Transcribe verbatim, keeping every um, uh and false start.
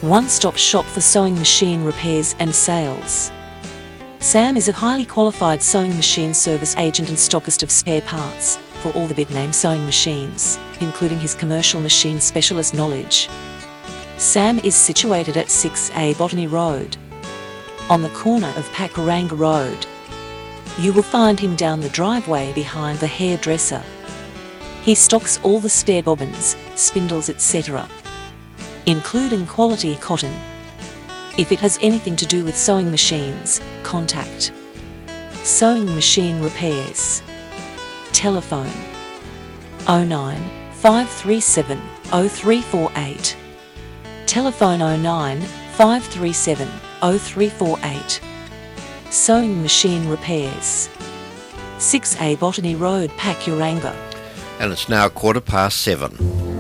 one-stop shop for sewing machine repairs and sales. Sam is a highly qualified sewing machine service agent and stockist of spare parts for all the big-name sewing machines, including his commercial machine specialist knowledge. Sam is situated at six A Botany Road, on the corner of Pakuranga Road. You will find him down the driveway behind the hairdresser. He stocks all the spare bobbins, spindles, et cetera, including quality cotton. If it has anything to do with sewing machines, contact Sewing Machine Repairs. Telephone oh nine, five three seven, oh three four eight. Telephone oh nine, five three seven, oh three four eight. Sewing Machine Repairs, six A Botany Road, Pakuranga. And it's now quarter past seven.